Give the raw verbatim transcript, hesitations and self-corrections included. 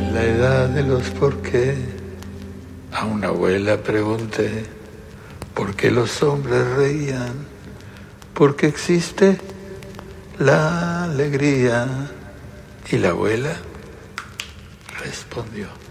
En la edad de los por qué, a una abuela pregunté por qué los hombres reían, porque existe la alegría. Y la abuela respondió: